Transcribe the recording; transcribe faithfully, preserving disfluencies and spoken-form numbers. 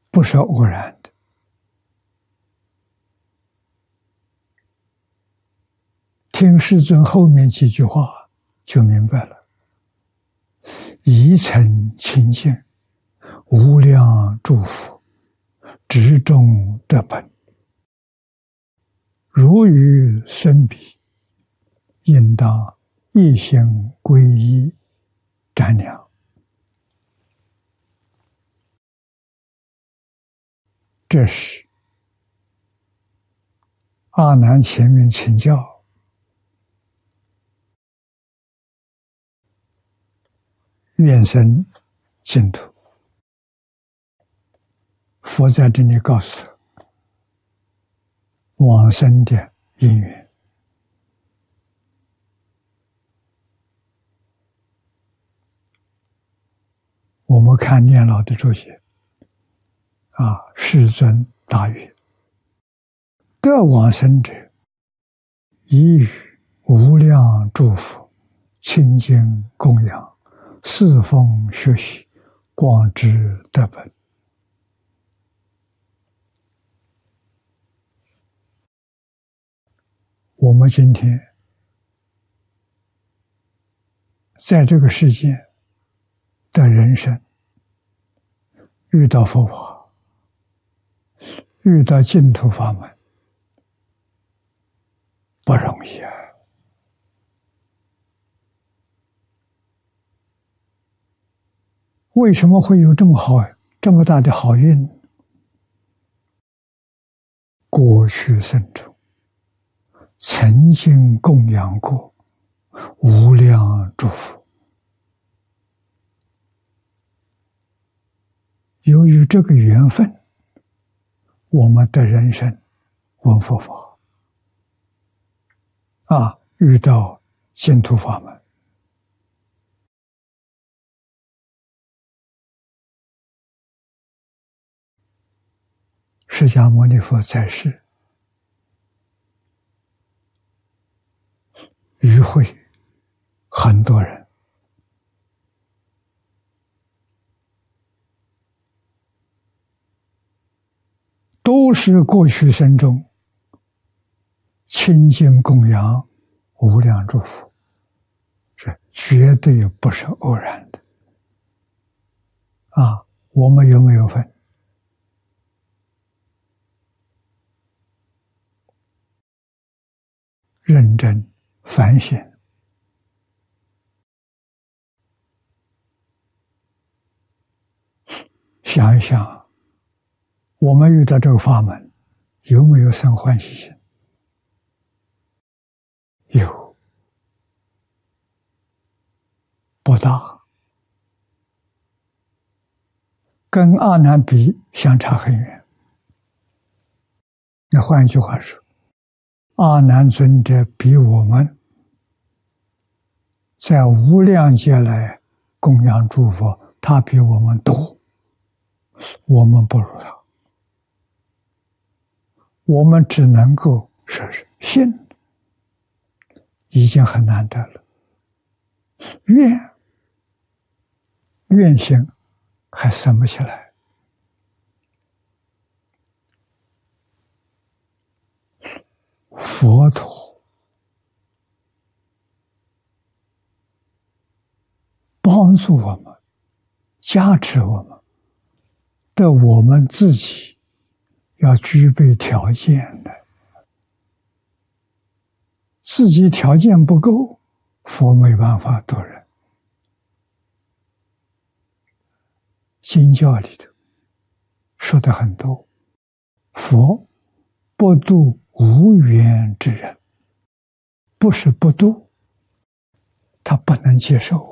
不是偶然的。听世尊后面几句话就明白了：一层清净，无量诸佛，执中得本。如与孙比，应当一心皈依瞻量。这是阿难前面请教愿生净土，佛在这里告诉他往生的因缘。我们看念老的注解啊，世尊大曰：得往生者，以与无量诸佛清净供养，四风学习，广知得本。我们今天在这个世界的人生，遇到佛法，遇到净土法门，不容易啊！为什么会有这么好、这么大的好运？过去生中曾经供养过无量诸佛，由于这个缘分，我们的人生闻佛法啊，遇到净土法门，释迦牟尼佛在世，与会很多人，都是过去生中亲近供养无量诸佛，这绝对不是偶然的啊！我们有没有份？认真反省，想一想，我们遇到这个法门，有没有生欢喜心？有，不大，跟阿难比相差很远。那换一句话说，阿难尊者比我们在无量劫来供养诸佛，他比我们多，我们不如他，我们只能够说是信，已经很难得了。愿愿心还生不起来。佛陀帮助我们，加持我们，的我们自己要具备条件的，自己条件不够，佛没办法度人。经教里头说的很多，佛不度无缘之人，不是不度，他不能接受。